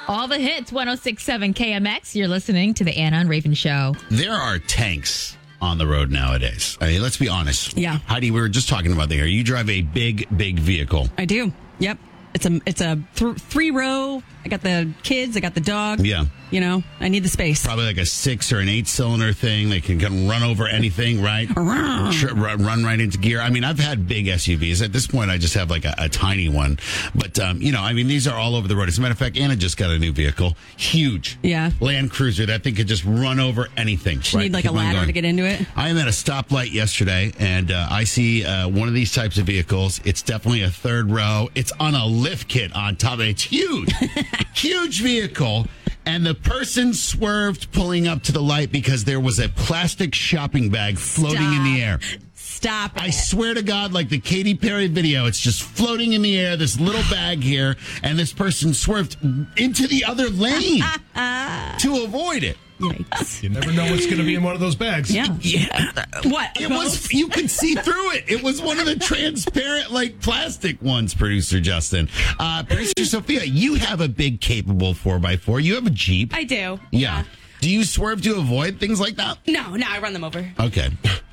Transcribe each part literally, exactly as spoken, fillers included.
All the hits, one oh six point seven K M X. You're listening to the Anna and Raven Show. There are tanks on the road nowadays. I mean, let's be honest. Yeah. Heidi, we were just talking about there. You drive a big, big vehicle. I do. Yep. It's a it's a th- three row. I got the kids. I got the dog. Yeah. You know, I need the space. Probably like a six or an eight cylinder thing. They can kind of run over anything, right? Tr- run right into gear. I mean, I've had big S U Vs. At this point, I just have like a, a tiny one. But, um, you know, I mean, these are all over the road. As a matter of fact, Anna just got a new vehicle. Huge. Yeah. Land Cruiser. That thing could just run over anything. She right? need like Keep a on ladder going. to get into it. I am at a stoplight yesterday, and uh, I see uh, one of these types of vehicles. It's definitely a third row. It's on a lift kit on top of it. It's huge. Huge vehicle. And the person swerved pulling up to the light because there was a plastic shopping bag floating Stop. in the air. Stop it. I swear to God, like the Katy Perry video, it's just floating in the air, this little bag here, and this person swerved into the other lane to avoid it. Yikes. You never know what's going to be in one of those bags. Yeah. Yeah. What? It was, you could see through it. It was one of the transparent, like, plastic ones, producer Justin. Uh, producer Sophia, you have a big, capable four by four. You have a Jeep. I do. Yeah. Do you swerve to avoid things like that? No, no, I run them over. Okay.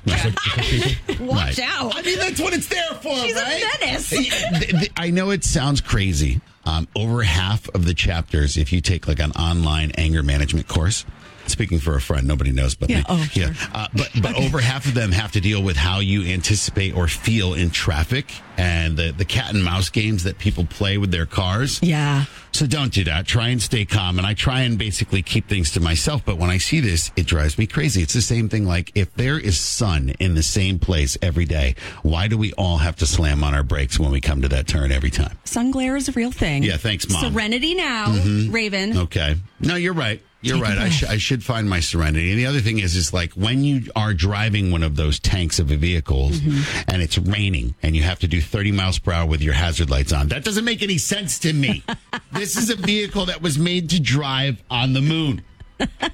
Watch Right. out. I mean, that's what it's there for, She's right? a menace. Th- th- I know it sounds crazy. Um, over half of the chapters, if you take like an online anger management course, speaking for a friend, nobody knows but Yeah, me. oh, sure. Uh, but but over half of them have to deal with how you anticipate or feel in traffic and the, the cat and mouse games that people play with their cars. Yeah. So don't do that. Try and stay calm. And I try and basically keep things to myself. But when I see this, it drives me crazy. It's the same thing. Like if there is sun in the same place every day, why do we all have to slam on our brakes when we come to that turn every time? Sun glare is a real thing. Yeah, thanks, Mom. Serenity now, Mm-hmm. Raven. Okay. No, you're right. You're Take a right. I, breath. sh- I should find my serenity. And the other thing is, is like when you are driving one of those tanks of a vehicles Mm-hmm. and it's raining and you have to do thirty miles per hour with your hazard lights on, that doesn't make any sense to me. This is a vehicle that was made to drive on the moon. I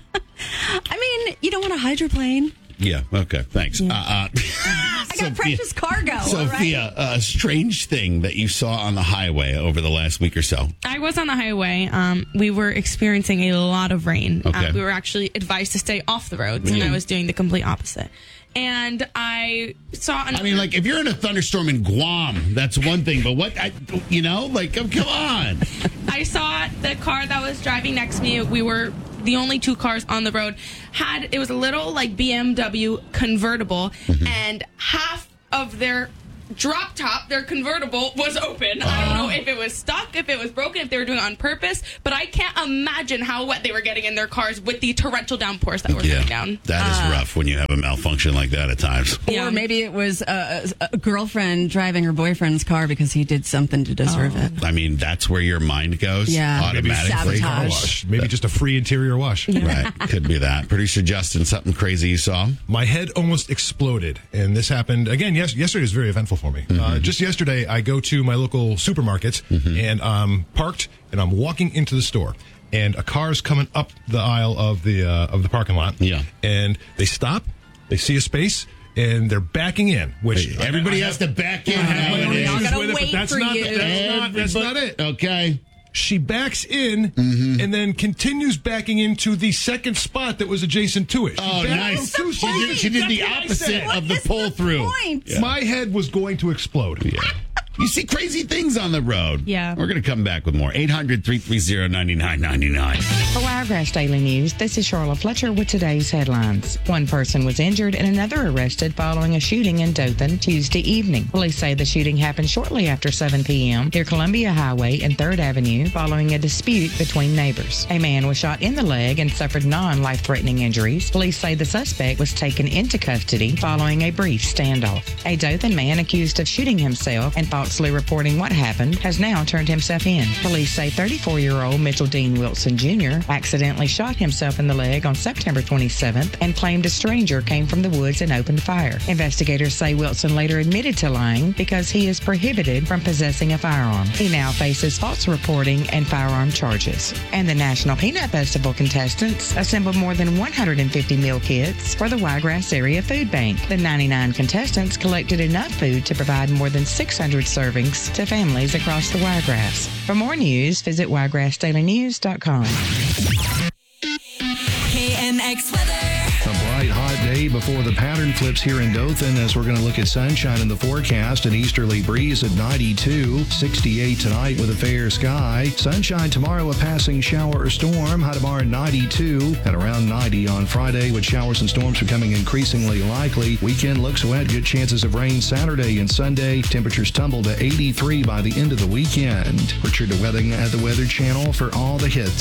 mean, you don't want a hydroplane. Yeah. Okay. Thanks. Uh, uh, I got precious cargo. all right? Sophia, a strange thing that you saw on the highway over the last week or so. I was on the highway. Um, we were experiencing a lot of rain. Okay. Uh, we were actually advised to stay off the roads, and I was doing the complete opposite. And I saw. Another, I mean, like, if you're in a thunderstorm in Guam, that's one thing. But what, I, you know, like, come, come on. I saw the car that was driving next to me. We were the only two cars on the road. Had it was a little like B M W convertible, Mm-hmm. and half of their drop top, their convertible, was open. I don't know if it was stuck, if it was broken, if they were doing it on purpose, but I can't imagine how wet they were getting in their cars with the torrential downpours that were Yeah, coming down. that is rough when you have a malfunction like that at times. Yeah. Or maybe it was a, a girlfriend driving her boyfriend's car because he did something to deserve it. I mean, that's where your mind goes Yeah. automatically. Sabotage. Wash. Maybe just a free interior wash. Right, could be that. Producer Justin, something crazy you saw? My head almost exploded, and this happened again. Yes, yesterday was very eventful for me. Uh, just yesterday, I go to my local supermarket and I'm parked, and I'm walking into the store, and a car's coming up the aisle of the uh, of the parking lot. Yeah. And they stop, they see a space, and they're backing in. Which Everybody I- I has have- to back in I have my own nowadays. Y'all issues gotta with it, but wait that's for not, you. That's not, that's not it. Okay. She backs in and then continues backing into the second spot that was adjacent to it. She Oh, backed nice. into- She did, she did the That's what I opposite said. of the What is pull through. point? Yeah. My head was going to explode. Yeah. You see crazy things on the road. Yeah. We're going to come back with more. eight hundred, three three zero, nine nine nine nine. For Wiregrass Daily News, this is Charlotte Fletcher with today's headlines. One person was injured and another arrested following a shooting in Dothan Tuesday evening. Police say the shooting happened shortly after seven p.m. near Columbia Highway and third Avenue following a dispute between neighbors. A man was shot in the leg and suffered non-life-threatening injuries. Police say the suspect was taken into custody following a brief standoff. A Dothan man accused of shooting himself and falsely reporting what happened has now turned himself in. Police say thirty-four-year-old Mitchell Dean Wilson Junior accidentally shot himself in the leg on September twenty-seventh and claimed a stranger came from the woods and opened fire. Investigators say Wilson later admitted to lying because he is prohibited from possessing a firearm. He now faces false reporting and firearm charges. And the National Peanut Festival contestants assembled more than one hundred fifty meal kits for the Wiregrass Area Food Bank. The ninety-nine contestants collected enough food to provide more than six hundred servings to families across the Wiregrass. For more news, visit wiregrass daily news dot com. K N X weather. A bright, hot day before the pattern flips here in Dothan as we're going to look at sunshine in the forecast. An easterly breeze at ninety-two, sixty-eight tonight with a fair sky. Sunshine tomorrow, a passing shower or storm. High tomorrow ninety-two and around ninety on Friday with showers and storms becoming increasingly likely. Weekend looks wet. Good chances of rain Saturday and Sunday. Temperatures tumble to eighty-three by the end of the weekend. Richard DeWething at the Weather Channel for all the hits.